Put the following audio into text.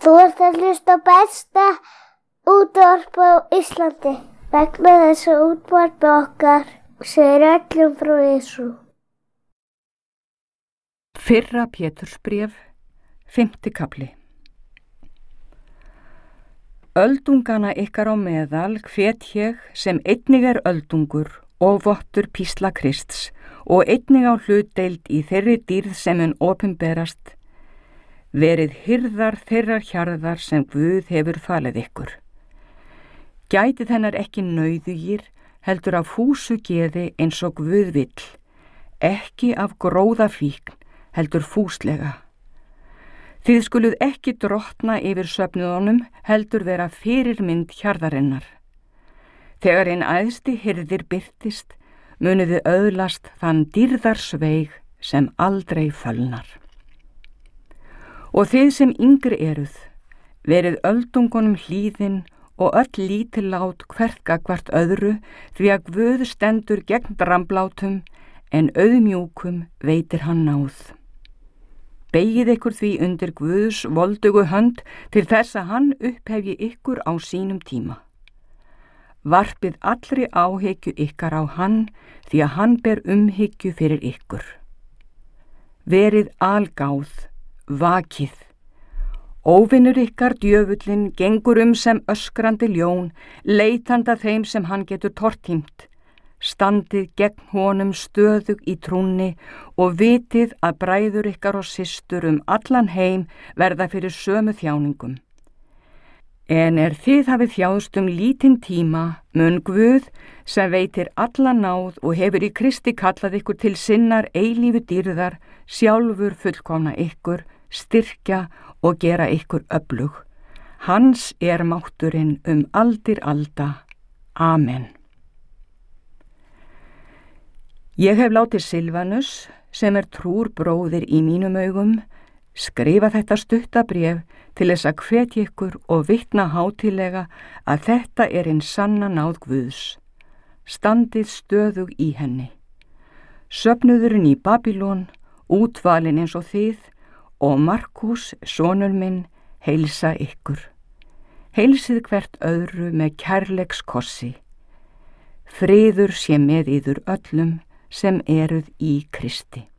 Þú ert að hlusta á besta útvarp á Íslandi. Vegna þess að útvarp okkar segir öllum frá Jesú. Fyrra Pétursbréf, 5. kafli. Öldungana ykkar á meðal hvet ég sem einnig öldungur og vottur písla Krists og einnig á hlutdeild í þeirri dýrð sem mun opinberast, verið hirðar þeirrar hjarðar sem Guð hefur falið ykkur. Gætið hennar ekki nauðugir, heldur af fúsu geði eins og Guð vill, ekki af gróðafíkn, heldur fúslega. Þið skuluð ekki drottna yfir söfnuðunum, heldur vera fyrirmynd hjarðarinnar. Þegar einn æðsti hirðir birtist, muniði öðlast þann dýrðarsveig sem aldrei fölnar. Og þið sem yngri eruð, verið öldungunum hlýðin og öll lítillát hvert gagnvart öðru, því að Guð stendur gegn dramblátum, en auðmjúkum veitir hann náð. Begið ykkur því undir Guðs voldugu hönd til þess að hann upphefji ykkur á sínum tíma. Varpið allri áhyggju ykkar á hann, því að hann ber umhyggju fyrir ykkur. Verið algáð, vakið. Óvinur ykkar djöfullinn gengur sem öskrandi ljón, leitanda þeim sem hann getur tortímt. Standið gegn honum stöðug í trúnni og vitið að bræður ykkar og systur allan heim verða fyrir sömu þjáningum. En þið hafið þjáðst lítinn tíma, mun Guð, sem veitir alla náð og hefur í Kristi kallað ykkur til sinnar eilífu dýrðar, sjálfur fullkomna ykkur, styrkja og gera ykkur öflug. Hans mátturinn aldir alda. Amen. Ég hef látið Silvanus, sem trúr bróðir í mínum augum, skrifa þetta stutta bréf til þess að hvetja ykkur og vitna hátíðlega að þetta hinn sanna náð Guðs. Standið stöðug í henni. Söfnuðurinn í Babylon, útvalinn eins og þið, og Markús, sonur minn, heilsa ykkur. Heilsið hvert öðru með kærleikskossi. Friður sé með yður öllum sem eruð í Kristi.